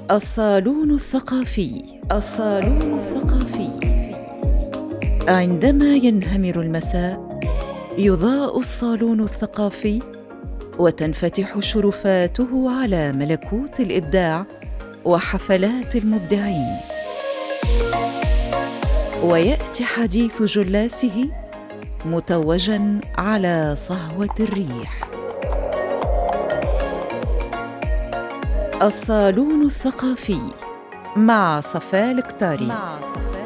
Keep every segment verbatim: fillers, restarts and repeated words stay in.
الصالون الثقافي. الصالون الثقافي. عندما ينهمر المساء يضاء الصالون الثقافي وتنفتح شرفاته على ملكوت الإبداع وحفلات المبدعين، ويأتي حديث جلاسه متوجاً على صهوة الريح. الصالون الثقافي مع صفاء الكتاري. مع صفاء الكتاري.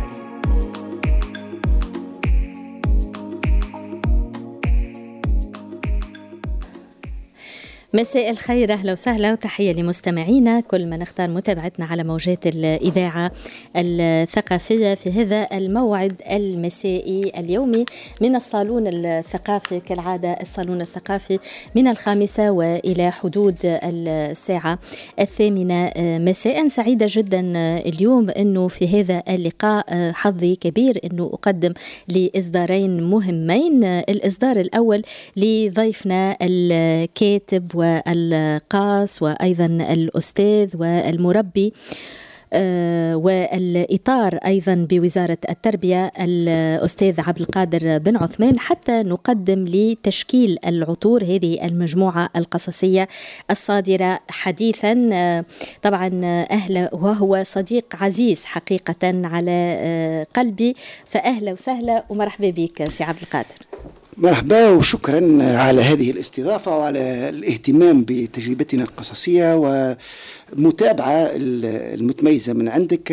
مساء الخير، أهلا وسهلا وتحية لمستمعينا كل من اختار متابعتنا على موجات الإذاعة الثقافية في هذا الموعد المسائي اليومي من الصالون الثقافي. كالعادة الصالون الثقافي من الخامسة وإلى حدود الساعة الثامنة مساء. سعيدة جدا اليوم أنه في هذا اللقاء حظي كبير أنه أقدم لإصدارين مهمين. الإصدار الأول لضيفنا الكاتب والقاص وأيضا الأستاذ والمربي أه والإطار أيضا بوزارة التربية الأستاذ عبد القادر بن عثمان، حتى نقدم لتشكيل العطور هذه المجموعة القصصية الصادرة حديثا. أه طبعا أهلا، وهو صديق عزيز حقيقة على أه قلبي، فأهلا وسهلا ومرحبا بك سي عبد القادر. مرحبا وشكرا على هذه الاستضافة وعلى الاهتمام بتجربتنا القصصية ومتابعة المتميزة من عندك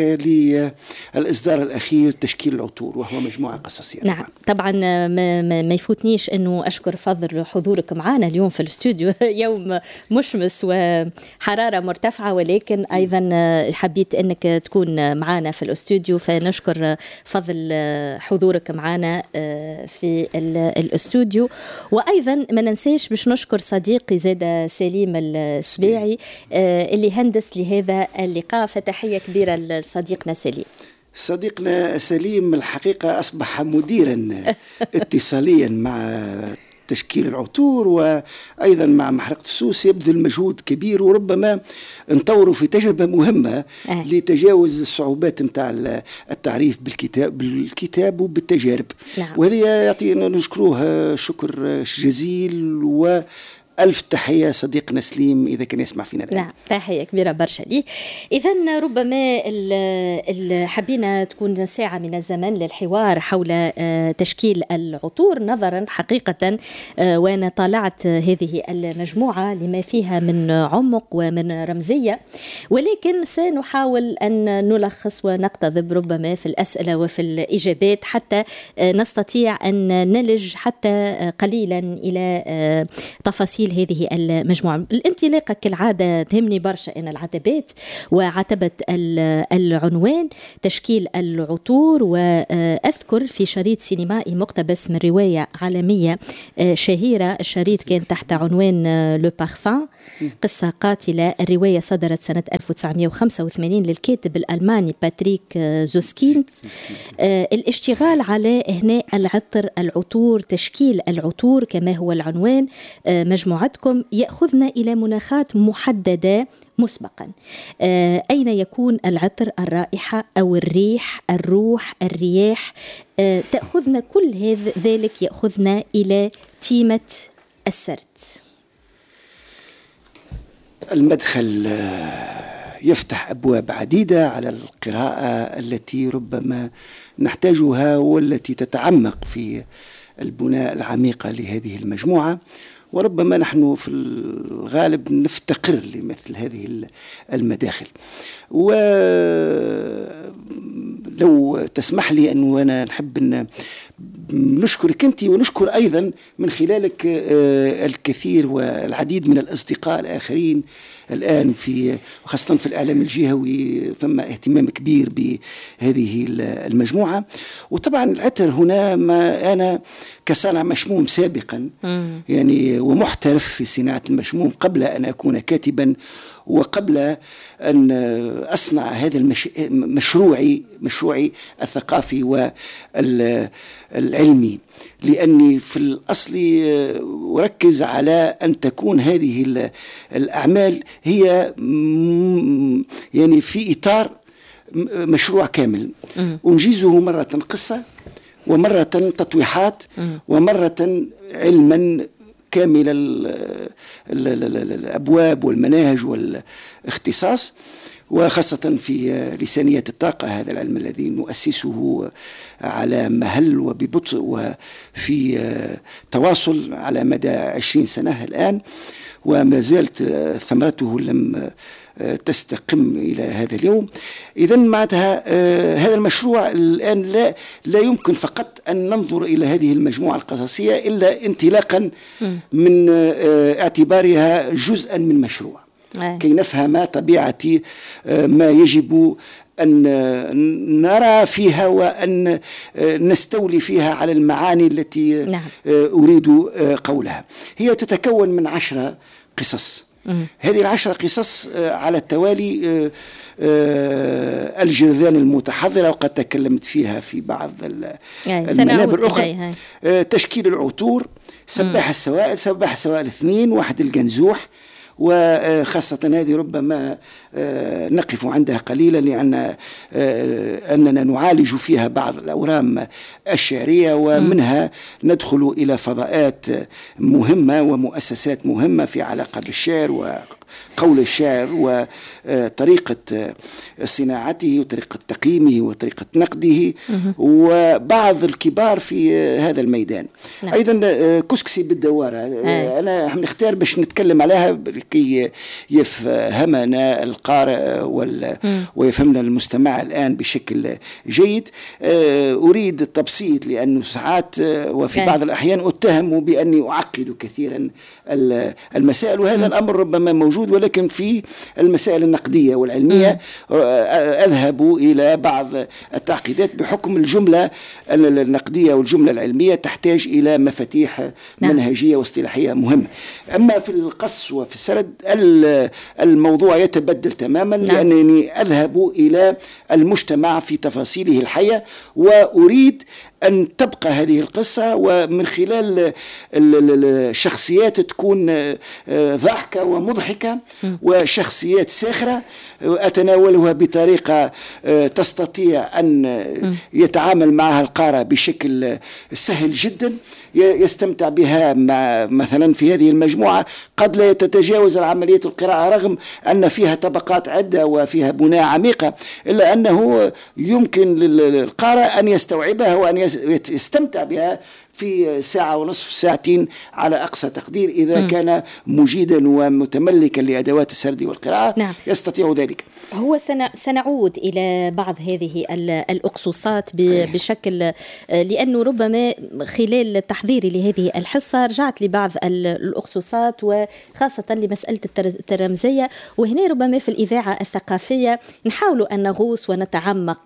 للإصدار الأخير تشكيل العطور، وهو مجموعة قصصية. نعم طبعا ما, ما يفوتنيش أنه أشكر فضل حضورك معنا اليوم في الاستوديو. يوم مشمس وحرارة مرتفعة، ولكن أيضا حبيت أنك تكون معنا في الاستوديو، فنشكر فضل حضورك معنا في الاستوديو. وأيضا ما ننساش باش نشكر صديقي زاد سليم السباعي اللي هندس لهذا اللقاء، فتحية كبيرة لصديقنا سليم. صديقنا سليم الحقيقة أصبح مديرا اتصاليا مع تشكيل العطور وأيضا مع محرقة السوس، يبذل مجهود كبير، وربما نطوروا في تجربة مهمة أه. لتجاوز الصعوبات متاع التعريف بالكتاب بالكتاب وبالتجارب. نعم. وهذه يعطينا نشكروه شكر جزيل، و ألف تحية صديقنا سليم إذا كان يسمع فينا الآن. نعم تحية كبيرة برشا ليه. إذن ربما حبينا تكون ساعة من الزمن للحوار حول تشكيل العطور، نظرا حقيقة وأنا طالعت هذه المجموعة لما فيها من عمق ومن رمزية، ولكن سنحاول أن نلخص ونقتضب ربما في الأسئلة وفي الإجابات حتى نستطيع أن نلج حتى قليلا إلى تفاصيل هذه المجموعة. الانطلاقة كالعادة تهمني برشا أنا العتبات وعتبة العنوان تشكيل العطور، وأذكر في شريط سينمائي مقتبس من رواية عالمية شهيرة، الشريط كان تحت عنوان لو بارفان، قصة قاتلة. الرواية صدرت سنة ألف وتسعمائة وخمسة وثمانين للكاتب الألماني باتريك زوسكيند. الاشتغال على هنا العطر العطور تشكيل العطور كما هو العنوان مجموعتكم يأخذنا إلى مناخات محددة مسبقا. أين يكون العطر؟ الرائحة أو الريح، الروح، الرياح، تأخذنا كل هذا ذلك يأخذنا إلى تيمة السرد. المدخل يفتح أبواب عديدة على القراءة التي ربما نحتاجها والتي تتعمق في البناء العميقة لهذه المجموعة، وربما نحن في الغالب نفتقر لمثل هذه المداخل. ولو تسمح لي أنه أنا نحب أن نشكرك أنت ونشكر أيضا من خلالك الكثير والعديد من الأصدقاء الآخرين الآن في وخاصة في الإعلام الجهوي، فما اهتمام كبير بهذه المجموعة. وطبعا العطر هنا ما أنا كصانع مشموم سابقا يعني ومحترف في صناعة المشموم قبل أن أكون كاتبا، وقبل أن أصنع هذا المش... مشروعي مشروعي الثقافي والعلمي، لأني في الأصل أركز على أن تكون هذه الأعمال هي يعني في إطار مشروع كامل أنجزه مرة قصة ومرة تطويحات ومرة علما كامل الأبواب والمناهج والاختصاص، وخاصة في لسانية الطاقة، هذا العلم الذي نؤسسه على مهل وببطء وفي تواصل على مدى عشرين سنة الآن، وما زالت ثمرته لم تستقم إلى هذا اليوم. إذن معناتها هذا المشروع الآن لا لا يمكن فقط أن ننظر إلى هذه المجموعة القصصية إلا انطلاقا من اعتبارها جزءا من مشروع، كي نفهم طبيعة ما يجب أن نرى فيها وأن نستولي فيها على المعاني التي نعم. أريد قولها. هي تتكون من عشرة قصص. مم. هذه العشرة قصص على التوالي الجرذان المتحضرة، وقد تكلمت فيها في بعض يعني المنابر الأخرى. تشكيل العطور، سباح السوائل، سباح السوائل اثنين، واحد الجنزوح، وخاصة هذه ربما نقف عندها قليلا لأن أننا نعالج فيها بعض الأورام الشعرية، ومنها ندخل إلى فضاءات مهمة ومؤسسات مهمة في علاقة بالشعر وقول الشعر وطريقة صناعته وطريقة تقييمه وطريقة نقده، وبعض الكبار في هذا الميدان. نعم. أيضا كسكسي بالدوارة، أنا نختار باش نتكلم عليها كي يفهمنا القارئ ويفهمنا المستمع الآن بشكل جيد. أريد التبسيط لأنه ساعات وفي بعض الأحيان أتهم بأني أعقد كثيرا المسائل، وهذا الأمر ربما موجود، ولكن في المسائل النقدية والعلمية أذهب إلى بعض التعقيدات بحكم الجملة النقدية والجملة العلمية تحتاج إلى مفاتيح منهجية واصطلاحية مهمة. أما في القص وفي السرد الموضوع يتبدل تماما، لأنني أذهب إلى المجتمع في تفاصيله الحية، وأريد أن تبقى هذه القصة ومن خلال الشخصيات تكون ضاحكة ومضحكة وشخصيات ساخرة أتناولها بطريقة تستطيع أن يتعامل معها القارئ بشكل سهل جدا يستمتع بها. مع مثلا في هذه المجموعة قد لا تتجاوز العملية القراءة رغم أن فيها طبقات عدة وفيها بناء عميقة، إلا أنه يمكن للقارئ أن يستوعبها وأن يستمتع بها في ساعة ونصف ساعتين على أقصى تقدير إذا م. كان مجيدا ومتملكا لأدوات السرد والقراءة. نعم. يستطيع ذلك. هو سنعود إلى بعض هذه الأقصوصات بشكل، لأنه ربما خلال تحضيري لهذه الحصة رجعت لبعض الأقصوصات وخاصة لمسألة الترمزية، وهنا ربما في الإذاعة الثقافية نحاول أن نغوص ونتعمق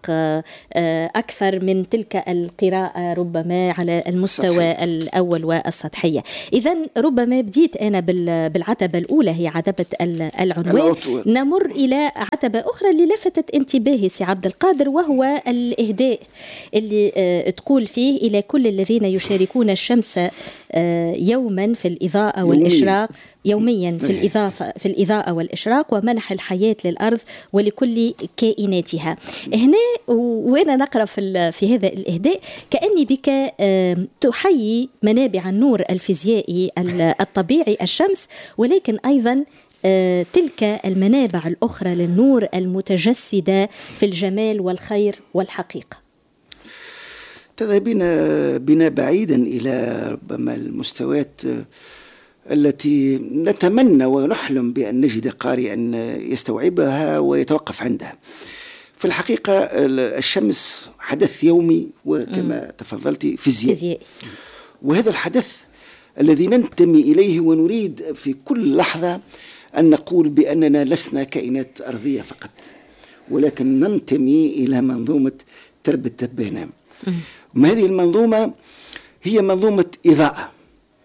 أكثر من تلك القراءة ربما على المستوى سطحي. الأول والسطحية. إذن ربما بديت أنا بالعتبة الأولى هي عتبة العنوان، نمر إلى عتبة أخرى اللي لفتت انتباهي سي عبد القادر، وهو الإهداء اللي تقول فيه إلى كل الذين يشاركون الشمس يوما في الإضاءة والإشراق، يوميا في الإضافة في الإضاءة والإشراق، ومنح الحياة للأرض ولكل كائناتها. هنا وأنا نقرأ في في هذا الإهداء كأني بك تحيي منابع النور الفيزيائي الطبيعي الشمس، ولكن أيضا تلك المنابع الأخرى للنور المتجسدة في الجمال والخير والحقيقة. تذهبين بنا بعيدا إلى ربما المستويات التي نتمنى ونحلم بأن نجد قارئا يستوعبها ويتوقف عندها. في الحقيقة الشمس حدث يومي وكما م. تفضلتي فيزيائي. فيزيائي، وهذا الحدث الذي ننتمي إليه ونريد في كل لحظة أن نقول بأننا لسنا كائنات أرضية فقط، ولكن ننتمي إلى منظومة تربة تبانة. هذه المنظومة هي منظومة إضاءة،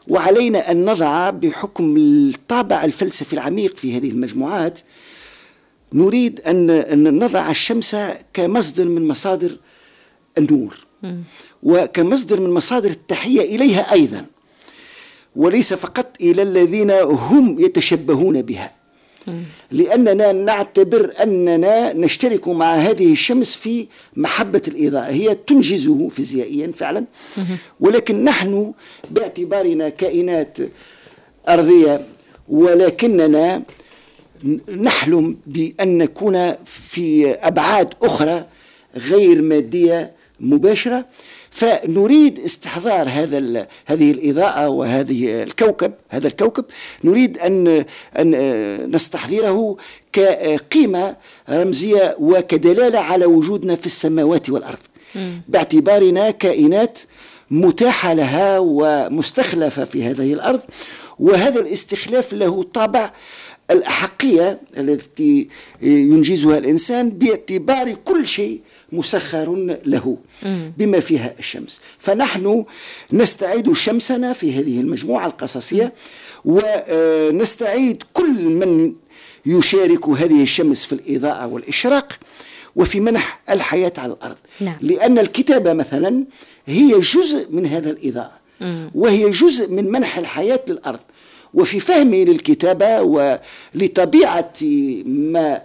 وعلينا أن نضع بحكم الطابع الفلسفي العميق في هذه المجموعات، نريد أن نضع الشمس كمصدر من مصادر النور وكمصدر من مصادر التحية إليها أيضا، وليس فقط إلى الذين هم يتشبهون بها، لأننا نعتبر أننا نشترك مع هذه الشمس في محبة الإضاءة. هي تنجزه فيزيائيا فعلا، ولكن نحن باعتبارنا كائنات أرضية ولكننا نحلم بأن نكون في أبعاد أخرى غير مادية مباشرة، فنريد استحضار هذا هذه الإضاءة وهذه الكوكب هذا الكوكب نريد أن أن نستحضره كقيمة رمزية وكدلالة على وجودنا في السماوات والأرض، باعتبارنا كائنات متاحة لها ومستخلفة في هذه الأرض، وهذا الاستخلاف له طابع الأحقية التي ينجزها الإنسان باعتبار كل شيء مسخر له بما فيها الشمس. فنحن نستعيد شمسنا في هذه المجموعة القصصية، ونستعيد كل من يشارك هذه الشمس في الإضاءة والإشراق وفي منح الحياة على الأرض. نعم. لأن الكتابة مثلا هي جزء من هذا الإضاءة، وهي جزء من منح الحياة للأرض. وفي فهمي للكتابة ولطبيعة ما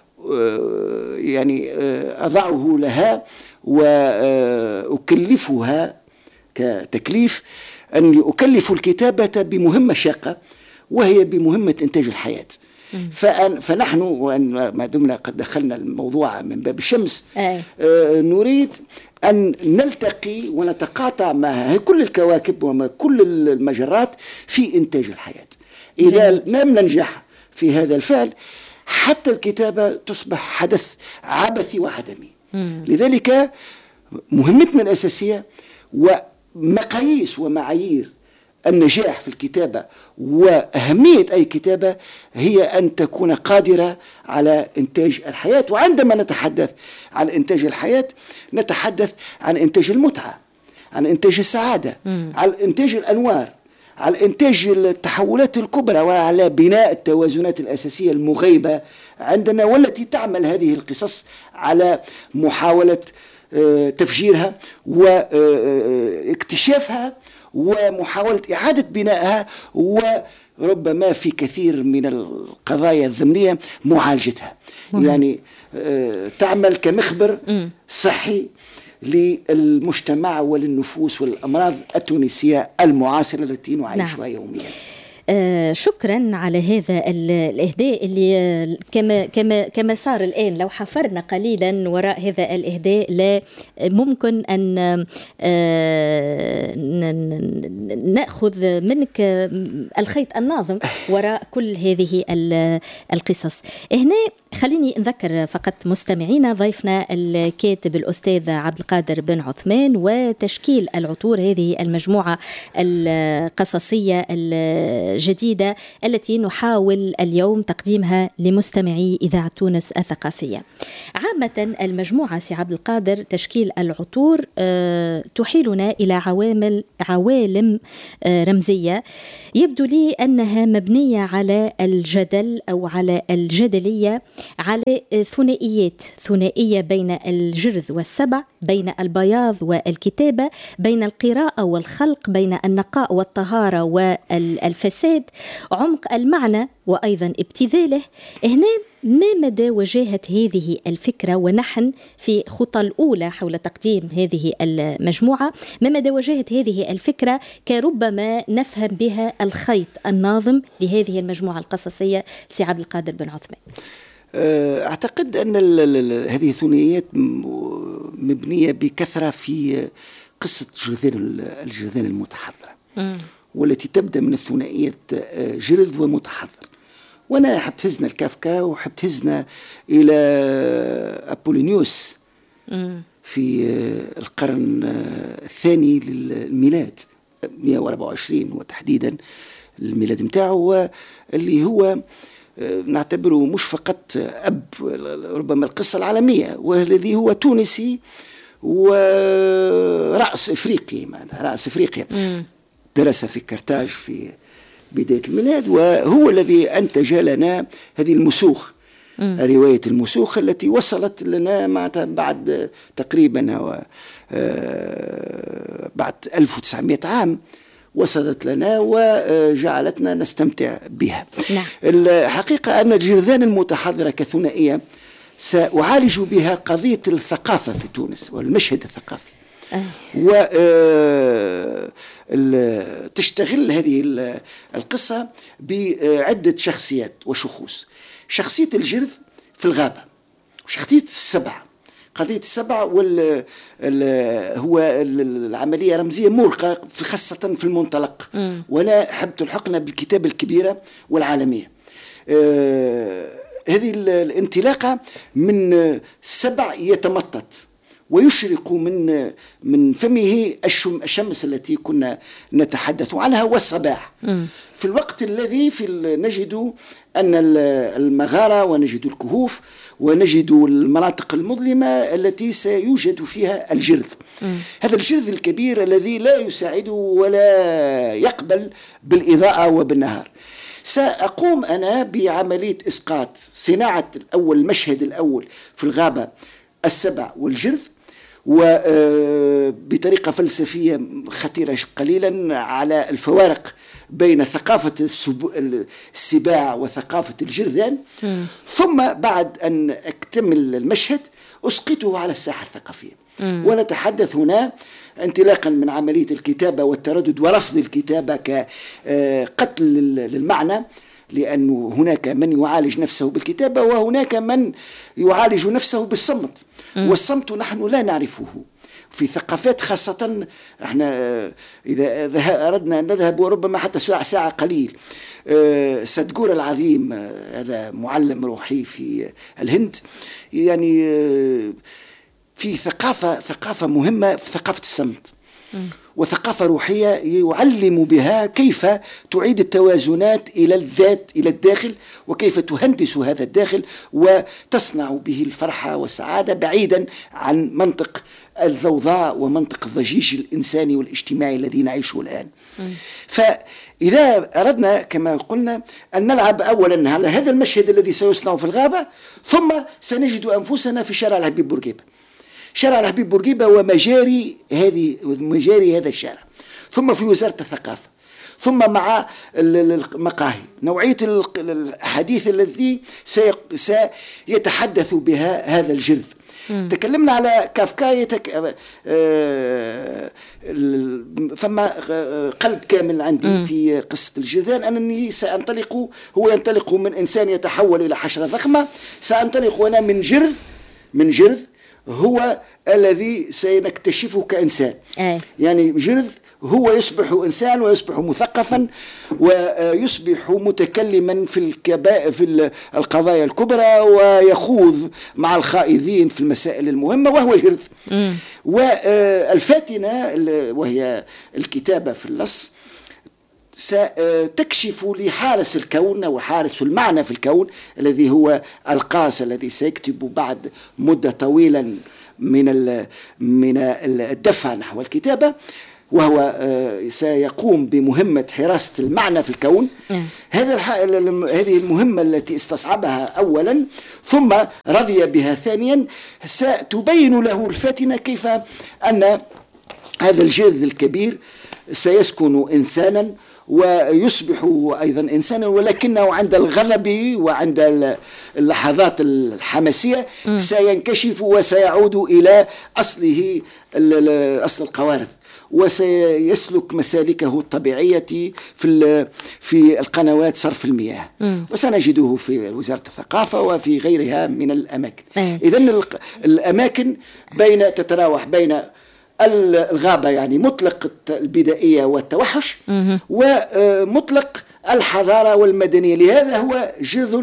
يعني أضعه لها وأكلفها كتكليف، أن أكلف الكتابة بمهمة شاقة وهي بمهمة إنتاج الحياة. فنحن ما دمنا قد دخلنا الموضوع من باب الشمس نريد أن نلتقي ونتقاطع مع كل الكواكب ومع كل المجرات في إنتاج الحياة. إذا لم ننجح في هذا الفعل حتى الكتابة تصبح حدث عبثي وعدمي. لذلك مهمتنا الأساسية ومقاييس ومعايير النجاح في الكتابة وأهمية أي كتابة هي أن تكون قادرة على إنتاج الحياة. وعندما نتحدث عن إنتاج الحياة نتحدث عن إنتاج المتعة، عن إنتاج السعادة، عن إنتاج الأنوار، على إنتاج التحولات الكبرى، وعلى بناء التوازنات الأساسية المغيبة عندنا، والتي تعمل هذه القصص على محاولة تفجيرها واكتشافها ومحاولة إعادة بنائها، وربما في كثير من القضايا الضمنية معالجتها. يعني تعمل كمخبر صحي للمجتمع وللنفوس والأمراض التونسية المعاصرة التي نعيشها نعم. يوميا. آه شكرا على هذا الإهداء اللي كما كما كما صار الآن. لو حفرنا قليلا وراء هذا الإهداء لا ممكن أن آه نأخذ منك الخيط الناظم وراء كل هذه القصص. هنا خليني نذكر فقط مستمعينا ضيفنا الكاتب الأستاذ عبد القادر بن عثمان، وتشكيل العطور هذه المجموعة القصصية الجديدة التي نحاول اليوم تقديمها لمستمعي إذاعة تونس الثقافية. عامة المجموعة سي عبد القادر تشكيل العطور تحيلنا إلى عوامل عوالم رمزية يبدو لي أنها مبنية على الجدل أو على الجدلية، على ثنائيات ثنائية بين الجرذ والسبع، بين البياض والكتابة، بين القراءة والخلق، بين النقاء والطهارة والفساد، عمق المعنى وأيضا ابتذاله. هنا ما مدى وجاهة هذه الفكرة ونحن في خطى الأولى حول تقديم هذه المجموعة، ما مدى وجاهة هذه الفكرة كربما نفهم بها الخيط الناظم لهذه المجموعة القصصية سي عبد القادر بن عثمان؟ أعتقد أن هذه الثنائيات مبنية بكثرة في قصة جرذان الجرذان المتحضرة، والتي تبدأ من الثنائية جرذ ومتحضر. وأنا حب تهزنا الكافكا وحب تهزنا إلى أبولينيوس في القرن الثاني للميلاد مئة وأربعة وعشرين وتحديدا الميلاد متاعه، اللي هو نعتبره مش فقط أب ربما القصة العالمية، والذي هو تونسي ورأس إفريقي رأس إفريقيا. درس في كرتاج في بداية الميلاد، وهو الذي أنتج لنا هذه المسوخ، م. رواية المسوخ التي وصلت لنا معناتها بعد تقريبا بعد ألف وتسعمائة عام وصلت لنا وجعلتنا نستمتع بها. نعم. الحقيقة أن الجرذان المتحضرة كثنائية سأعالج بها قضية الثقافة في تونس والمشهد الثقافي. أه. وتشتغل هذه القصة بعدة شخصيات وشخوص. شخصية الجرذ في الغابة، وشخصية السبع، قضية السبع وال هو العملية رمزية مرقة خاصة في المنطلق. م. وأنا أحب تلحقنا بالكتابة الكبيرة والعالمية. آه هذه الانطلاقة من سبع يتمطط ويشرق من من فمه الشمس التي كنا نتحدث عنها والصباح. م. في الوقت الذي في نجد أن المغارة ونجد الكهوف ونجد المناطق المظلمة التي سيوجد فيها الجرذ. م. هذا الجرذ الكبير الذي لا يساعده ولا يقبل بالإضاءة وبالنهار. سأقوم أنا بعملية إسقاط صناعة الأول المشهد الأول في الغابة السبع والجرذ، وبطريقة فلسفية خطيرة قليلا على الفوارق بين ثقافة السباع وثقافة الجرذان. م. ثم بعد أن أكتمل المشهد أسقطه على الساحة الثقافية. م. ونتحدث هنا انطلاقا من عملية الكتابة والتردد ورفض الكتابة كقتل للمعنى، لأن هناك من يعالج نفسه بالكتابة وهناك من يعالج نفسه بالصمت. م. والصمت نحن لا نعرفه في ثقافات، خاصة احنا إذا أردنا أن نذهب وربما حتى ساعة ساعة قليل. سادغورا العظيم هذا معلم روحي في الهند، يعني في ثقافة ثقافة مهمة في ثقافة الصمت. م. وثقافة روحية يعلم بها كيف تعيد التوازنات إلى الذات إلى الداخل، وكيف تهندس هذا الداخل وتصنع به الفرحة والسعادة بعيدا عن منطق الضوضاء ومنطق الضجيج الإنساني والاجتماعي الذي نعيشه الآن. م. فإذا أردنا كما قلنا أن نلعب أولا على هذا المشهد الذي سيصنع في الغابة، ثم سنجد أنفسنا في شارع الحبيب بورقيبة، شارع الحبيب بورقيبة ومجاري هذه مجاري هذا الشارع، ثم في وزارة الثقافة، ثم مع المقاهي، نوعية الحديث الذي سيتحدث بها هذا الجرذ. م. تكلمنا على كافكا يتك... فما قلب كامل عندي م. في قصة الجرذان، أنني سأنطلق، هو ينطلق من إنسان يتحول إلى حشرة ضخمة، سأنطلق أنا من جرذ من جرذ هو الذي سنكتشفه كإنسان. أي. يعني جرذ هو يصبح إنسان ويصبح مثقفا ويصبح متكلما في الكبائر في القضايا الكبرى ويخوض مع الخائضين في المسائل المهمة، وهو جرذ. م. والفاتنة وهي الكتابة في اللص ستكشف لحارس الكون وحارس المعنى في الكون الذي هو القاس الذي سيكتب بعد مدة طويلة من من الدفع نحو الكتابة، وهو سيقوم بمهمة حراسة المعنى في الكون. هذا هذه المهمة التي استصعبها أولا ثم رضي بها ثانيا، ستبين له الفاتنة كيف أن هذا الجرذ الكبير سيسكن إنسانا ويصبح أيضا إنسانا، ولكنه عند الغضب وعند اللحظات الحماسية م. سينكشف وسيعود إلى أصله أصل القوارض، وسيسلك مسالكه الطبيعية في في القنوات صرف المياه. م. وسنجده في وزارة الثقافة وفي غيرها من الأماكن. إذن الأماكن بين تتراوح بين الغابة يعني مطلق البدائية والتوحش، ومطلق الحضارة والمدنية. لهذا هو جرذ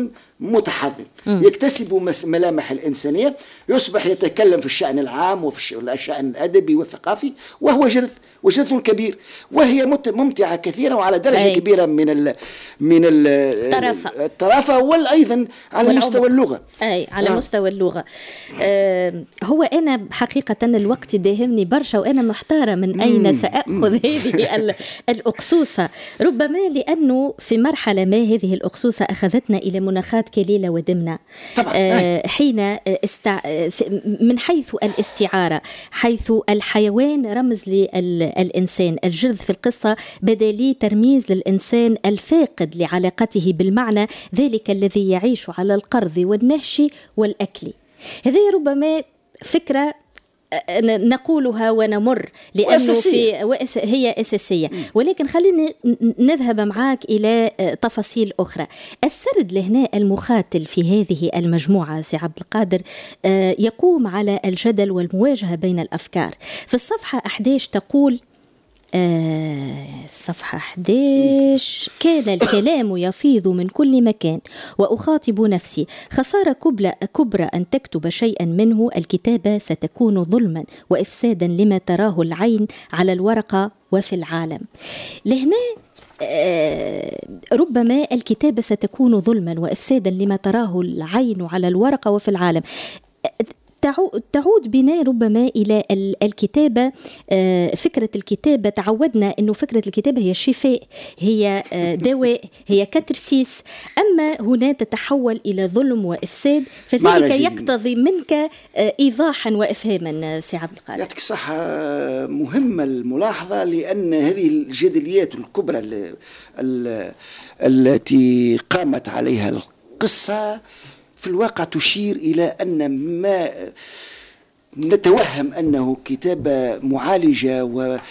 متحضر يكتسب ملامح الإنسانية، يصبح يتكلم في الشأن العام وفي الشأن الأدبي والثقافي، وهو جرث وجرث كبير، وهي ممتعة كثيرا وعلى درجة أي. كبيرة من ال من الطرافة الطرافة والأيضا على والعمق. مستوى اللغة أي على آه. مستوى اللغة. آه هو أنا حقيقة الوقت داهمني برشا وأنا محتارة من أين سأخذ هذه الأقصوصة، ربما لأنه في مرحلة ما هذه الأقصوصة أخذتنا إلى مناخات كليلة ودمنة طبعا. آه حين استع... من حيث الاستعارة، حيث الحيوان رمز للإنسان، الجرذ في القصة بدلي ترميز للإنسان الفاقد لعلاقته بالمعنى، ذلك الذي يعيش على القرض والنهش والأكل. هذه ربما فكرة نقولها ونمر لأنه في هي أساسية، ولكن خليني نذهب معاك إلى تفاصيل أخرى. السرد لهنا المخاتل في هذه المجموعة سي عبد القادر يقوم على الجدل والمواجهة بين الأفكار. في الصفحة أحد عشر تقول آه صفحة أحد عشر: كان الكلام يفيض من كل مكان وأخاطب نفسي، خسارة كبرى أن تكتب شيئا منه، الكتابة ستكون ظلما وإفسادا لما تراه العين على الورقة وفي العالم. لهنا آه ربما الكتابة ستكون ظلما وإفسادا لما تراه العين على الورقة وفي العالم تعود بنا ربما إلى الكتابة. فكرة الكتابة تعودنا أنه فكرة الكتابة هي شفاء، هي دواء، هي كترسيس، أما هنا تتحول إلى ظلم وإفساد، فذلك يقتضي منك إيضاحا وإفهاما. سي عبد القادر يعطيك الصحة، مهمة الملاحظة، لأن هذه الجدليات الكبرى التي قامت عليها القصة في الواقع تشير إلى أن ما نتوهم أنه كتابة معالجة.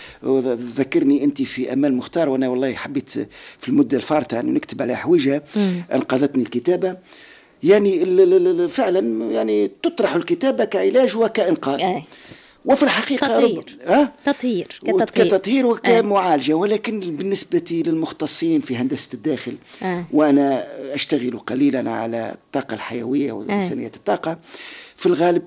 وذكرني أنت في أمال مختار، وأنا والله حبيت في المدة الفارطة أن نكتب على حويجة أنقذتني الكتابة. يعني فعلا يعني تطرح الكتابة كعلاج وكإنقاذ، وفي الحقيقة تطهير أه؟ تطهير كتطهير وكمعالجة. ولكن بالنسبة للمختصين في هندسة الداخل أه. وأنا أشتغل قليلا على الطاقة الحيوية وإنسانية أه. الطاقة، في الغالب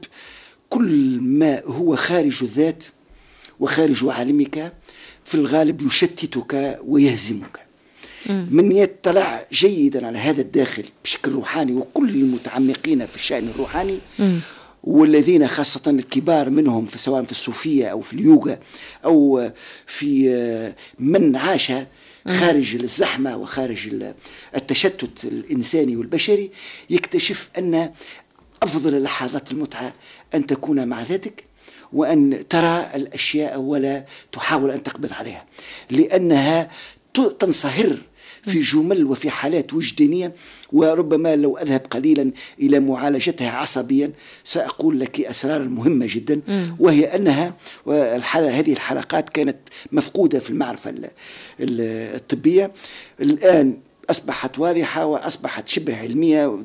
كل ما هو خارج الذات وخارج عالمك في الغالب يشتتك ويهزمك. م. من يطلع جيدا على هذا الداخل بشكل روحاني، وكل المتعمقين في الشأن الروحاني م. والذين خاصة الكبار منهم في سواء في الصوفية أو في اليوغا أو في من عاش خارج الزحمة وخارج التشتت الإنساني والبشري، يكتشف أن أفضل لحظات المتعة أن تكون مع ذاتك، وأن ترى الأشياء ولا تحاول أن تقبض عليها، لأنها تنصهر في جمل وفي حالات وجدانية. وربما لو أذهب قليلا إلى معالجتها عصبيا سأقول لك أسرار مهمة جدا، وهي أنها والحالة هذه الحلقات كانت مفقودة في المعرفة الطبية، الآن أصبحت واضحة وأصبحت شبه علمية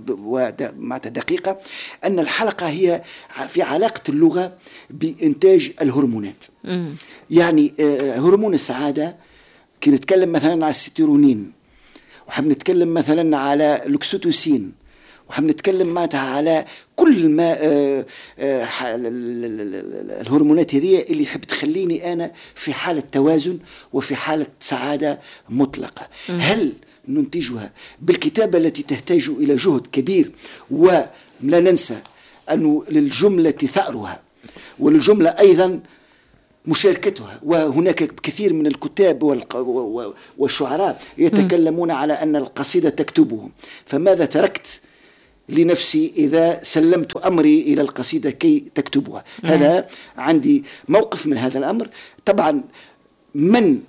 ودقيقة، أن الحلقة هي في علاقة اللغة بإنتاج الهرمونات. م. يعني هرمون السعادة كي نتكلم مثلا على السيتيرونين، وحب نتكلم مثلا على الأكسيتوسين، وحب نتكلم معناتها على كل ما آه آه الهرمونات هذه اللي يحب تخليني أنا في حالة توازن وفي حالة سعادة مطلقة. م. هل ننتجها بالكتابة التي تحتاج إلى جهد كبير، ولا ننسى أنه للجملة ثأرها وللجملة أيضا مشاركتها، وهناك كثير من الكتاب والشعراء يتكلمون على أن القصيدة تكتبهم، فماذا تركت لنفسي إذا سلمت أمري إلى القصيدة كي تكتبها؟ هذا عندي موقف من هذا الأمر. طبعا من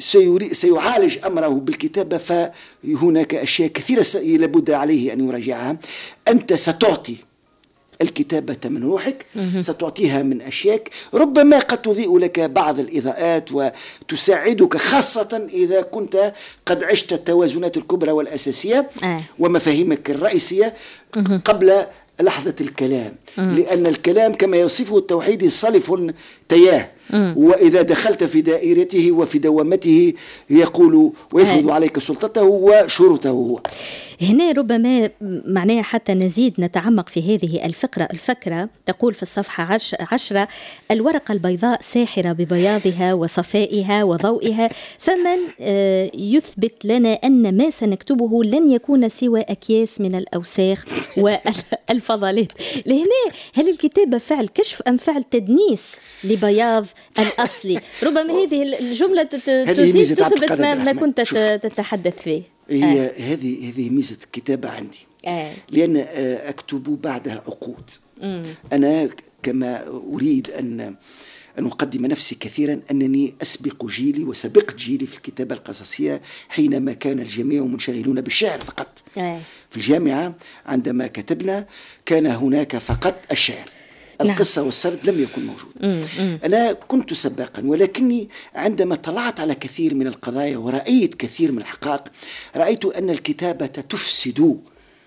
سيعالج أمره بالكتابة فهناك أشياء كثيرة لابد عليه أن يراجعها. أنت ستعطي الكتابة من روحك، ستعطيها من أشياء ربما قد تضيء لك بعض الإضاءات وتساعدك، خاصة إذا كنت قد عشت التوازنات الكبرى والأساسية ومفاهيمك الرئيسية قبل لحظة الكلام. لأن الكلام كما يصفه التوحيدي صلف تياه، وإذا دخلت في دائرته وفي دوامته يقول ويفرض عليك سلطته وشروطه هو. هنا ربما معناها حتى نزيد نتعمق في هذه الفقرة الفكرة تقول في الصفحة عش عشرة: الورقة البيضاء ساحرة ببياضها وصفائها وضوئها، فمن يثبت لنا أن ما سنكتبه لن يكون سوى أكياس من الأوساخ والفضلات. لهنا هل الكتابة فعل كشف أم فعل تدنيس لبياض الأصلي؟ ربما هذه الجملة تزيد تثبت ما, ما كنت تتحدث فيه. هي آه. هذه هذه ميزة الكتابة عندي، آه. لأن أكتب بعدها عقود. مم. أنا كما أريد أن أن أقدم نفسي كثيرا أنني أسبق جيلي وسبقت جيلي في الكتابة القصصية حينما كان الجميع منشغلون بالشعر فقط. آه. في الجامعة عندما كتبنا كان هناك فقط الشعر، القصة نعم. والسرد لم يكن موجود. مم. مم. أنا كنت سباقا، ولكني عندما طلعت على كثير من القضايا ورأيت كثير من الحقائق رأيت أن الكتابة تفسد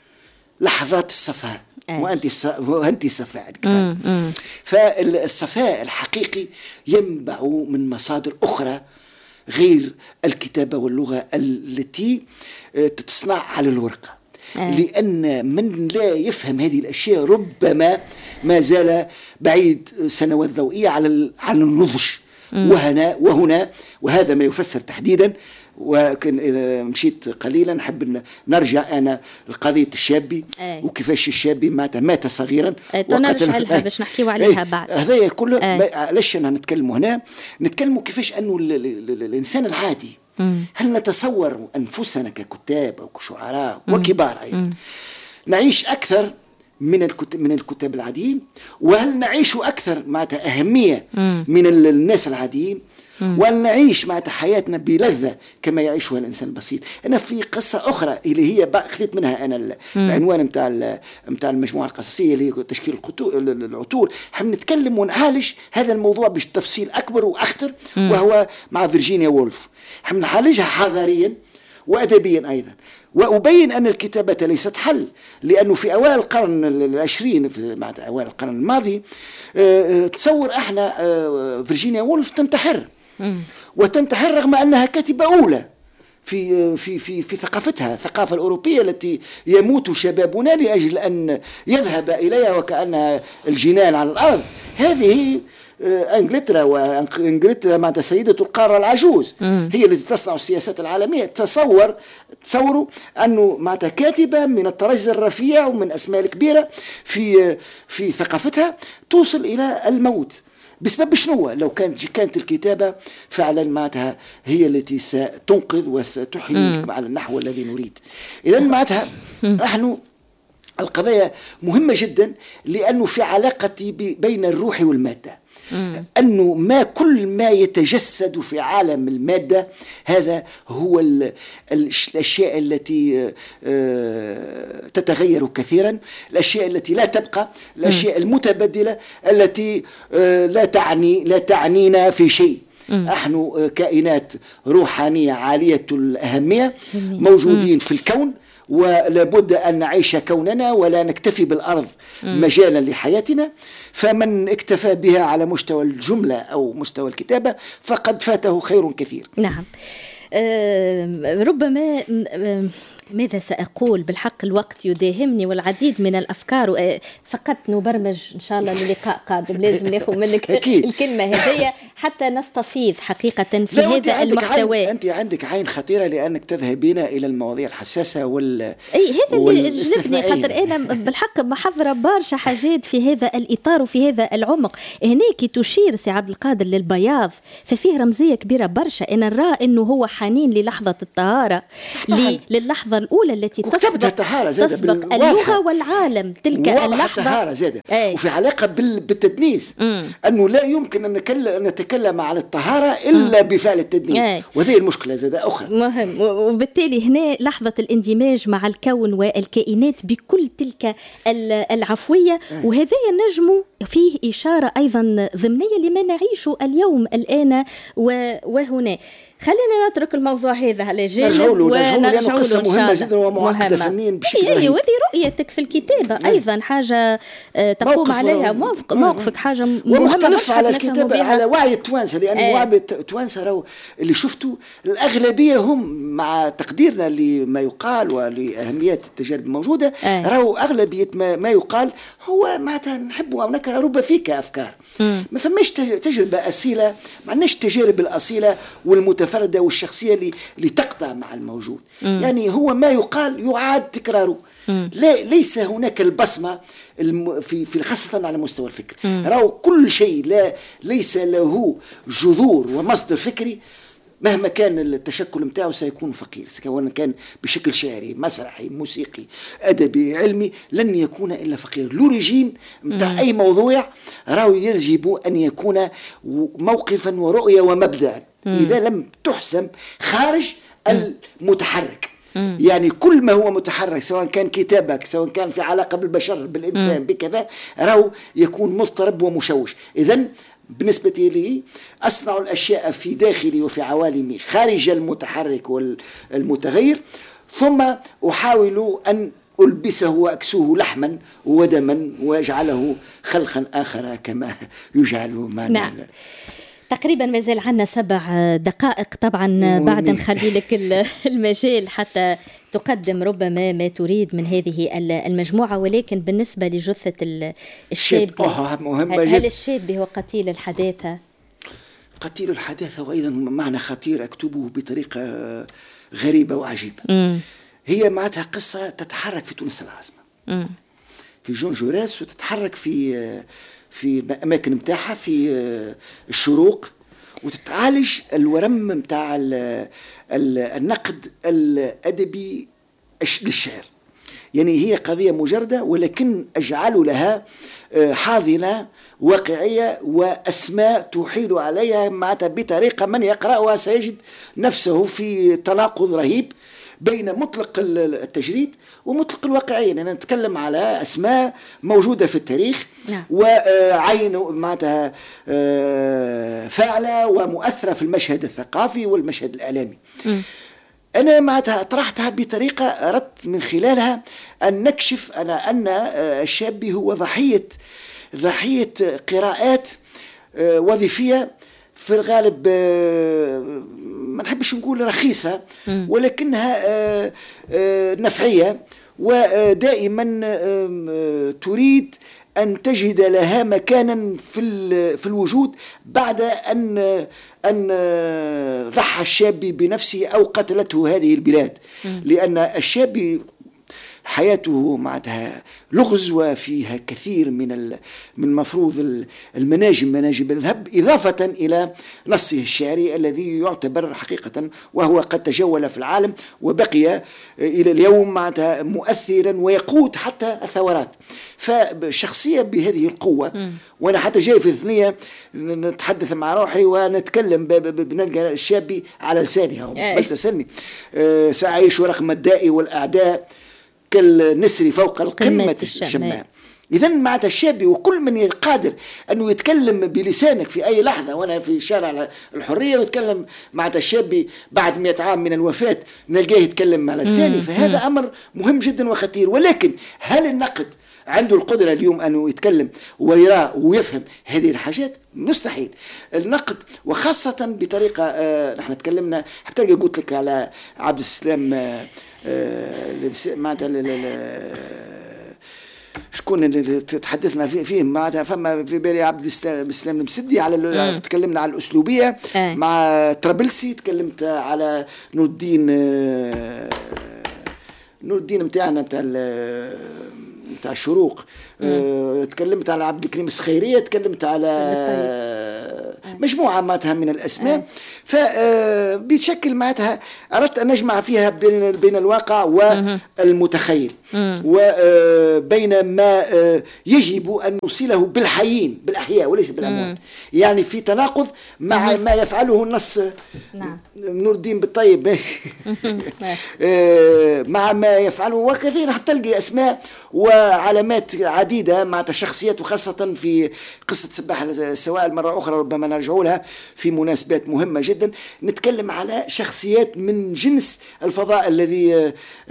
لحظات الصفاء. أي. وأنت وأنت صفاء الكتاب. فالصفاء الحقيقي ينبع من مصادر أخرى غير الكتابة واللغة التي تتصنع على الورقة. أي. لأن من لا يفهم هذه الأشياء ربما ما زال بعيد سنوات ضوئية على على النضج. وهنا وهنا وهذا ما يفسر تحديدا. وكان إذا مشيت قليلا نحب نرجع أنا لقضية الشابي. أي. وكيفاش الشابي مات مات صغيرا ونرجع لها باش نحكيوا عليها بعد. هذا كله علاش أنا نتكلم هنا نتكلم كيفاش أنه الإنسان العادي مم. هل نتصور أنفسنا ككتاب أو كشعراء وكبار أيضا نعيش أكثر من الكتاب من الكتاب العاديين، وهل نعيش أكثر مع أهمية مم. من الناس العاديين، وهل نعيش مع حياتنا بلذة كما يعيشها الإنسان البسيط. أنا في قصة أخرى اللي هي أخذت منها أنا العنوان متاع متاع المجموعة القصصية اللي هي تشكيل العطور. حنتكلم ونعالج هذا الموضوع بتفصيل أكبر وأخطر، وهو مع فيرجينيا وولف. حنعالجها حضاريا وأدبيا أيضا، وأبين أن الكتابة ليست حل، لأنه في أوائل القرن العشرين مع أوائل القرن الماضي تصور احنا فيرجينيا وولف تنتحر وتنتحر رغم أنها كاتبة أولى في في في في ثقافتها، الثقافة الأوروبية التي يموت شبابنا لأجل أن يذهب إليها وكأنها الجنان على الأرض. هذه انجلترا، وانجلترا مع سيدة القارة العجوز مم. هي التي تصنع السياسات العالمية. تصور تصوروا أنه مع كاتبة من الطراز الرفيع ومن أسماء الكبيرة في في ثقافتها توصل إلى الموت بسبب شنو؟ لو كانت كانت الكتابة فعلا معناتها هي التي ستنقذ وستحييك على النحو الذي نريد. إذا معناتها نحن القضايا مهمة جدا، لأنه في علاقة بين الروح والمادة. مم. أنه ما كل ما يتجسد في عالم المادة هذا هو الأشياء التي تتغير كثيرا، الأشياء التي لا تبقى، الأشياء المتبدلة التي لا تعني لا تعنينا في شيء. نحن كائنات روحانية عالية الأهمية موجودين مم. في الكون، ولابد أن نعيش كوننا ولا نكتفي بالأرض م. مجالا لحياتنا. فمن اكتفى بها على مستوى الجملة أو مستوى الكتابة فقد فاته خير كثير. نعم. أه ربما أه ماذا سأقول؟ بالحق الوقت يداهمني والعديد من الأفكار، فقط نبرمج إن شاء الله للقاء قادم لازم ناخذ منك الكلمة هذه حتى نستفيض حقيقة في هذا المحتوى. عين أنت عندك عين خطيرة لأنك تذهبين إلى المواضيع الحساسة وال أي هذا اللي جذبني، خاطر أنا بالحق محضرة برشا حاجات في هذا الإطار وفي هذا العمق. هناك تشير سي عبد القادر للبياض، ففيه رمزية كبيرة برشا. أنا نرى إنه هو حنين للحظة الطهارة، للحظة الأولى التي تسبق, تسبق اللغة والعالم. تلك اللحظة أي. وفي علاقة بالتدنيس مم. أنه لا يمكن أن نتكلم عن الطهارة إلا مم. بفعل التدنيس، وهذه المشكلة زادة أخرى مهم. وبالتالي هنا لحظة الاندماج مع الكون والكائنات بكل تلك العفوية أي. وهذا النجم فيه إشارة أيضا ضمنية لما نعيشه اليوم الآن وهنا. خلينا نترك الموضوع هذا على جانب نرجعوا له ونرجعوا له قصة مهمة جدا ومعقدة فنيا بشكل رهيب. وهذه رؤيتك في الكتابة أيضا حاجة تقوم عليها موقف موقفك حاجة مهمة ومختلف على الكتابة على وعي التوانسة، لأن آه. وعي التوانسة راهو اللي شفته الأغلبية هم مع تقديرنا لما يقال ولأهمية التجارب الموجودة آه. راهو أغلبية ما, ما يقال هو معناتها نحبوا أو نكره رب فيك أفكار مم. ما فماش تجربة أصيلة، ما عندناش التجارب الأصيلة والمتفردة والشخصية اللي, اللي تقطع مع الموجود مم. يعني هو ما يقال يعاد تكراره لا ليس هناك البصمة الم في في خاصة على مستوى الفكر راهو كل شيء لا ليس له جذور ومصدر فكري مهما كان التشكل متاعه سيكون فقير، سواء كان بشكل شعري مسرحي موسيقي أدبي علمي لن يكون إلا فقير. لوريجين متاع أي موضوع راهو يجب أن يكون موقفا ورؤية ومبدأ إذا لم تحسم خارج المتحرك. يعني كل ما هو متحرك سواء كان كتابك سواء كان في علاقة بالبشر بالإنسان بكذا راهو يكون مضطرب ومشوش. إذن بالنسبة لي أصنع الأشياء في داخلي وفي عوالمي خارج المتحرك والمتغير، ثم أحاول أن ألبسه وأكسوه لحما ودما ويجعله خلقا آخر كما يجعل معنا. نعم. تقريبا ما زال عنا سبع دقائق طبعا بعد نخلي لك المجال حتى تقدم ربما ما تريد من هذه المجموعة، ولكن بالنسبة لجثة الشاب هل الشاب هو قتيل الحداثة؟ قتيل الحداثة وأيضا معنى خطير أكتبه بطريقة غريبة وعجيبة. م. هي معناتها قصة تتحرك في تونس العاصمة م. في جون جوراس وتتحرك في في أماكن متاعها في الشروق وتتعالج الورم متاع النقد الأدبي للشعر. يعني هي قضية مجردة ولكن أجعل لها حاضنة واقعية وأسماء تحيل عليها معناتها بطريقة من يقرأها سيجد نفسه في تناقض رهيب بين مطلق التجريد ومطلق الواقعية، لأن نتكلم على أسماء موجودة في التاريخ نعم. وعين معناتها فاعلة ومؤثرة في المشهد الثقافي والمشهد الإعلامي. م. أنا معناتها طرحتها بطريقة أردت من خلالها أن نكشف أنا أن الشاب هو ضحية ضحية قراءات وظيفية في الغالب ما نحبش نقول رخيصة ولكنها نفعية ضائما تريد أن تجد لها مكانا في في الوجود بعد أن أن ضحى الشاب بنفسه أو قتلته هذه البلاد، لأن الشاب حياته معناتها لغز وفيها كثير من من مفروض المناجم مناجم الذهب إضافة إلى نصه الشعري الذي يعتبر حقيقة وهو قد تجول في العالم وبقي إلى اليوم معناتها مؤثرا ويقود حتى الثورات. فشخصية بهذه القوة م. وأنا حتى جاي في الثنية نتحدث مع روحي ونتكلم بنلقى الشاب على لسانها بل تسني أه سأعيش رغم الداء والأعداء كالنسر فوق القمة الشماء. إذن معناتها الشاب وكل من قادر أنه يتكلم بلسانك في أي لحظة، وأنا في شارع الحرية ويتكلم معناتها الشاب بعد مئة عام من الوفاة نلقاه يتكلم على لساني، فهذا أمر مهم جدا وخطير. ولكن هل النقد عنده القدرة اليوم أنه يتكلم ويرى ويفهم هذه الحاجات؟ مستحيل. النقد وخاصة بطريقة آه نحن تكلمنا حتى قلت لك على عبد السلام آه آه معناتها شكون اللي تحدثنا فيه, فيه معناتها فما في بالي عبد السلام المسدي على تكلمنا على الأسلوبية أي. مع طرابلسي تكلمت على نور الدين آه نور الدين متاعنا متاع متاع الشروق أه، تكلمت على عبد الكريم السخيرية تكلمت على مجموعة معناتها من الأسماء. فبشكل معناتها أردت أن نجمع فيها بين بين الواقع والمتخيل وبين ما يجب أن نوصله بالحيين بالأحياء وليس بالأموات، يعني في تناقض مع ما يفعله النص نور الدين بالطيب مع ما يفعله وكثير حتى تلقي أسماء وعلامات عديدة مع شخصيات وخاصة في قصة سباح السوائل مرة أخرى ربما نرجع نرجعوا لها في مناسبات مهمة جدا. نتكلم على شخصيات من جنس الفضاء الذي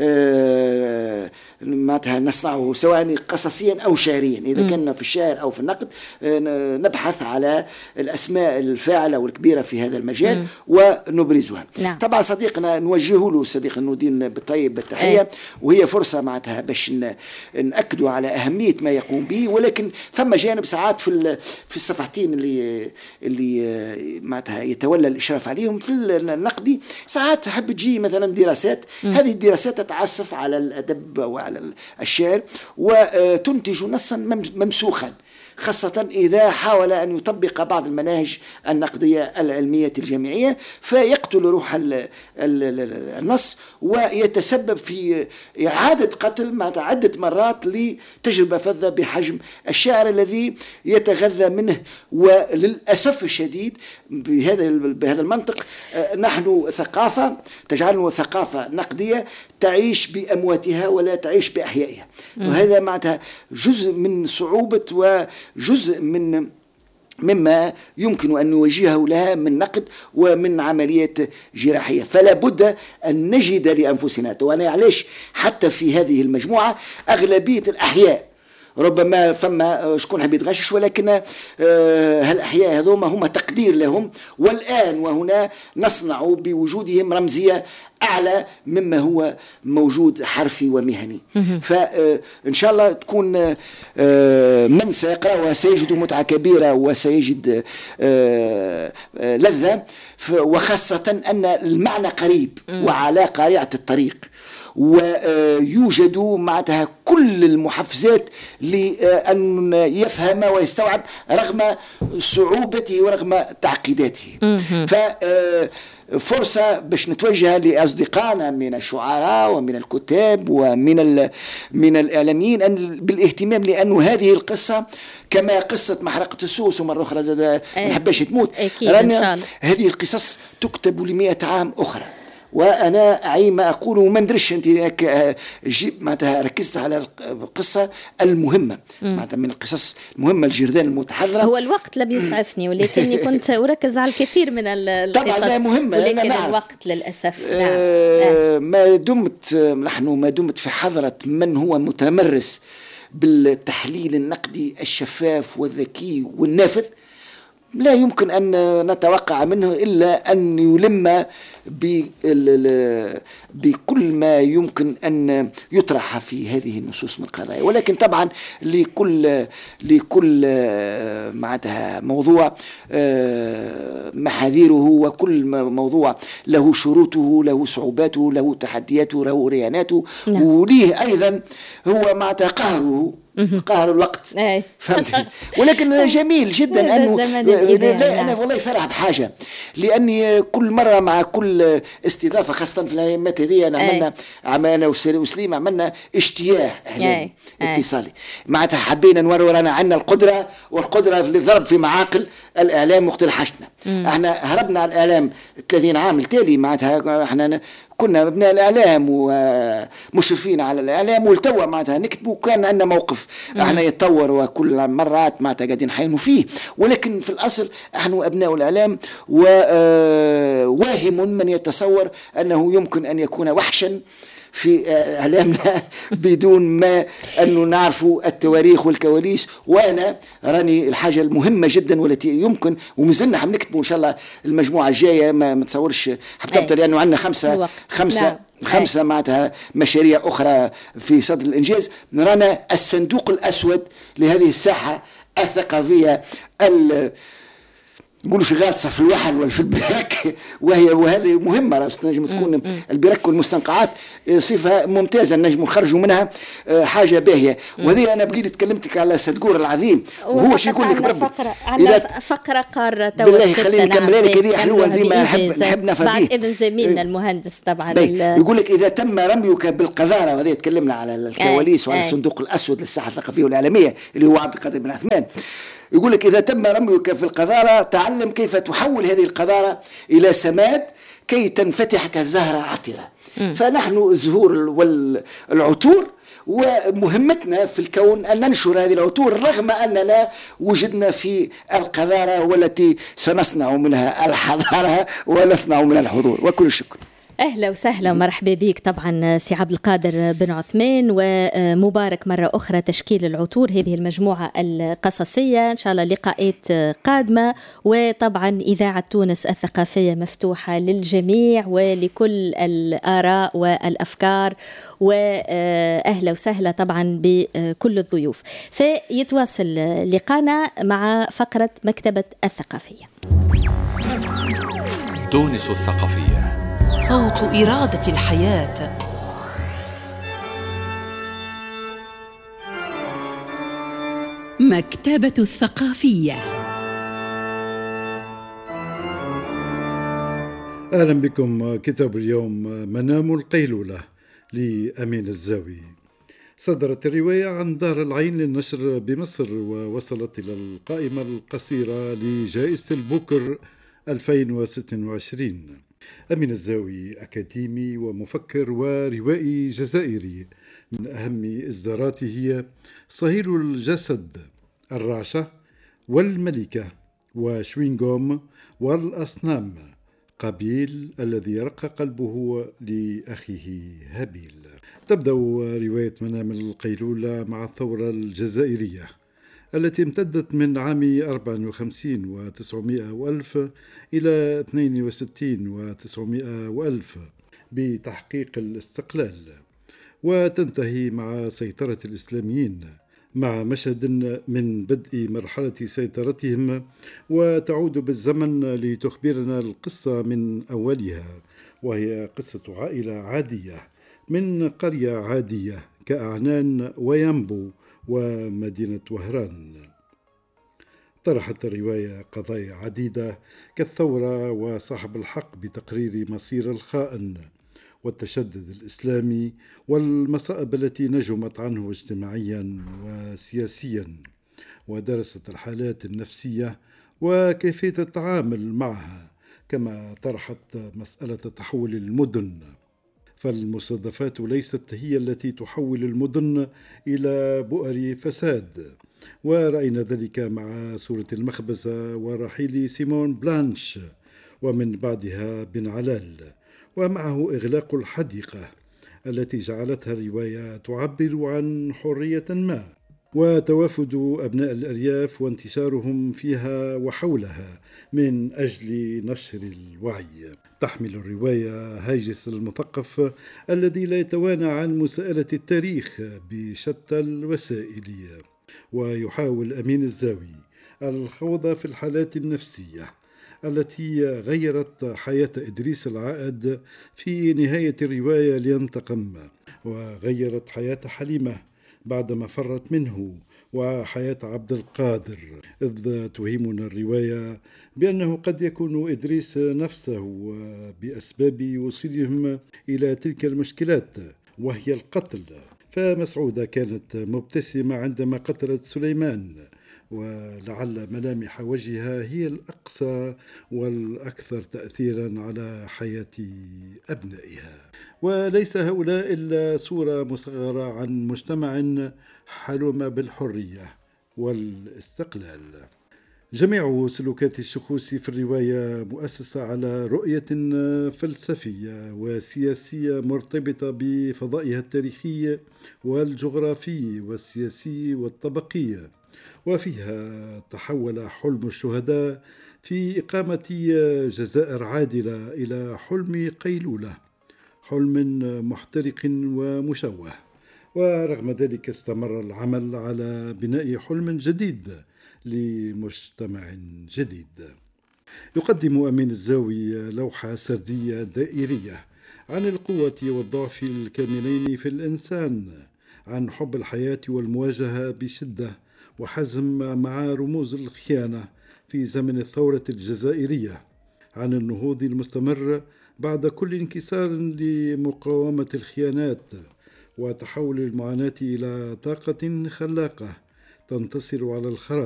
معناتها نصنعه سواء قصصيا أو شعريا. إذا كنا في الشعر أو في النقد نبحث على الأسماء الفاعلة والكبيرة في هذا المجال مم. ونبرزها. نعم. طبعا صديقنا نوجهه له صديق النودين بالطيب بالتحية أي. وهي فرصة معناتها باش نأكدوا على أهمية ما يقوم به، ولكن ثم جانب ساعات في في الصفحتين اللي اللي معناتها يتولى الإشراف عليهم في النقدي ساعات تحب تجي مثلا دراسات م. هذه الدراسات تتعصف على الأدب وعلى الشعر وتنتج نصا ممسوخا، خاصة إذا حاول أن يطبق بعض المناهج النقدية العلمية الجامعية فيقتل روح النص ويتسبب في إعادة قتل مع عدة مرات لتجربة فذة بحجم الشعر الذي يتغذى منه. وللأسف الشديد بهذا بهذا المنطق نحن ثقافة تجعلنا ثقافة نقدية تعيش بأمواتها ولا تعيش بأحيائها، وهذا معناتها جزء من صعوبة وجزء من مما يمكن أن نوجهه لها من نقد ومن عمليات جراحية. فلا بد أن نجد لأنفسنا، وأنا علاش حتى في هذه المجموعة أغلبية الأحياء ربما فما شكون حبيت غشش، ولكن هالأحياء هذوما هم تقدير لهم، والآن وهنا نصنع بوجودهم رمزية أعلى مما هو موجود حرفي ومهني. فإن شاء الله تكون من سيقرأ وسيجد متعة كبيرة وسيجد لذة، وخاصة أن المعنى قريب وعلى قارعة الطريق، ويوجد معها كل المحفزات لأن يفهم ويستوعب رغم صعوبته ورغم تعقيداته. ففرصة باش نتوجه لأصدقائنا من الشعراء ومن الكتاب ومن من الإعلاميين أن بالاهتمام، لأن هذه القصة كما قصة محرقة السوس ومرة أخرى زاد ما نحبش تموت، هذه القصص تكتب لمئة عام أخرى. وأنا أعي ما أقوله وما ندرش أنت جيب معناتها ركزت على القصة المهمة معناتها من القصص المهمة الجرذان المتحررة. هو الوقت لم يسعفني ولكني كنت أركز على الكثير من القصص طبعا مهمة، ولكن الوقت للأسف آه ما دمت نحن ما دمت في حضرة من هو متمرس بالتحليل النقدي الشفاف والذكي والنافذ لا يمكن أن نتوقع منه إلا أن يلم بكل ما يمكن أن يطرح في هذه النصوص من القضايا. ولكن طبعا لكل لكل معناتها موضوع محاذيره، وكل موضوع له شروطه له صعوباته له تحدياته له رياناته نعم. وليه أيضا هو معناتها قهره قهر الوقت فهمت. ولكن جميل جدا أنه لا أنا والله فرح بحاجة، لأني كل مرة مع كل استضافة خاصة في الأيامات هذه أنا عملنا عملنا وسليم عملنا اجتياح إعلامي اتصالي معناتها حبينا نورور أنا عندنا القدرة والقدرة للضرب في معاقل الإعلام وقت الحشنا. احنا هربنا على الإعلام ثلاثين عام التالي معناتها احنا كنا ابناء الإعلام ومشرفين على الإعلام والتوى معناتها نكتبوا وكان عندنا موقف احنا يتطور وكل مرات معناتها قاعدين نحينوا فيه، ولكن في الأصل احنا أبناء الإعلام وواهم من يتصور أنه يمكن أن يكون وحشا في إعلامنا بدون ما أنه نعرفوا التواريخ والكواليس. وأنا راني الحاجة المهمة جدا والتي يمكن ومازلنا حم نكتبوا إن شاء الله المجموعة الجاية ما متصورش حبتبت لأنه عندنا خمسة خمسة نعم. خمسة معناتها مشاريع أخرى في صدر الإنجاز. نرانا الصندوق الأسود لهذه الساحة الثقافية ال نقولوا شغال في الوحل ولا في البرك، وهي وهذه مهمة راس نجم تكون البرك والمستنقعات صفة ممتازة نجم نخرجوا منها حاجة باهية. وهذه أنا بقيت تكلمتك على سدقور العظيم وهو شو يقول لك بربي على فقرة قارة بالله خليني نكمل لك هذه حلوة ديما نحب نحب نفهم بعد إذن زميلنا المهندس طبعا يقول لك إذا تم رميك بالقذارة، وهذه تكلمنا على الكواليس وعلى الصندوق الأسود للساحة الثقافية والإعلامية اللي هو عبد القادر بن عثمان. يقول لك إذا تم رميك في القذارة تعلم كيف تحول هذه القذارة إلى سماد كي تنفتح كزهرة عطرة. فنحن الزهور والعطور ومهمتنا في الكون أن ننشر هذه العطور رغم أننا وجدنا في القذارة والتي سنصنع منها الحضارة ونصنع منها الحضور. وكل شكر. أهلا وسهلا ومرحبا بك طبعا سي عبد القادر بن عثمان، ومبارك مرة أخرى تشكيل العطور، هذه المجموعة القصصية إن شاء الله لقاءات قادمة. وطبعا إذاعة تونس الثقافية مفتوحة للجميع ولكل الآراء والأفكار، وأهلا وسهلا طبعا بكل الضيوف. فيتواصل لقانا مع فقرة مكتبة الثقافية. تونس الثقافية، صوت إرادة الحياة. مكتبة الثقافية. أهلا بكم. كتاب اليوم منام القيلولة لأمين الزاوي. صدرت الرواية عن دار العين للنشر بمصر، ووصلت إلى القائمة القصيرة لجائزة البوكر ألفين وستة وعشرين. أمين الزاوي أكاديمي ومفكر وروائي جزائري، من أهم إصداراته هي صهيل الجسد، الرعشة، والملكة، وشوينغوم، والأصنام، قابيل الذي رق قلبه لأخيه هابيل. تبدأ رواية منام القيلولة مع الثورة الجزائرية التي امتدت من عام أربعة وخمسين وتسعمائة وألف إلى اثنين وستين وتسعمائة وألف بتحقيق الاستقلال، وتنتهي مع سيطرة الإسلاميين مع مشهد من بدء مرحلة سيطرتهم، وتعود بالزمن لتخبرنا القصة من أولها، وهي قصة عائلة عادية من قرية عادية كأعنان وينبو ومدينة وهران. طرحت الرواية قضايا عديدة كالثورة وصاحب الحق بتقرير مصير الخائن والتشدد الإسلامي والمصائب التي نجمت عنه اجتماعيا وسياسيا، ودرست الحالات النفسية وكيفية التعامل معها، كما طرحت مسألة تحول المدن، فالمصادفات ليست هي التي تحول المدن إلى بؤر فساد، ورأينا ذلك مع سورة المخبزة ورحيل سيمون بلانش، ومن بعدها بن علال، ومعه إغلاق الحديقة التي جعلتها الرواية تعبر عن حرية ما، وتوافد أبناء الأرياف وانتشارهم فيها وحولها من أجل نشر الوعي. تحمل الرواية هاجس المثقف الذي لا يتوانى عن مساءلة التاريخ بشتى الوسائل، ويحاول أمين الزاوي الخوض في الحالات النفسية التي غيرت حياة إدريس العائد في نهاية الرواية لينتقم، وغيرت حياة حليمة بعدما فرت منه، وحياة عبد القادر، إذ توهمنا الرواية بأنه قد يكون إدريس نفسه بأسباب وصولهم إلى تلك المشكلات، وهي القتل. فمسعودة كانت مبتسمة عندما قتلت سليمان، ولعل ملامح وجهها هي الأقسى والأكثر تأثيرا على حياة أبنائها. وليس هؤلاء إلا صورة مصغرة عن مجتمع حلم بالحرية والاستقلال. جميع سلوكات الشخوص في الرواية مؤسسة على رؤية فلسفية وسياسية مرتبطة بفضائها التاريخي والجغرافي والسياسي والطبقي، وفيها تحول حلم الشهداء في إقامة جزائر عادلة إلى حلم قيلولة، حلم محترق ومشوه. ورغم ذلك استمر العمل على بناء حلم جديد لمجتمع جديد. يقدم أمين الزاوي لوحة سردية دائرية عن القوة والضعف الكامنين في الإنسان، عن حب الحياة والمواجهة بشدة وحزم مع رموز الخيانة في زمن الثورة الجزائرية، عن النهوض المستمر بعد كل انكسار لمقاومة الخيانات، وتحول المعاناة إلى طاقة خلاقة تنتصر على الخراب.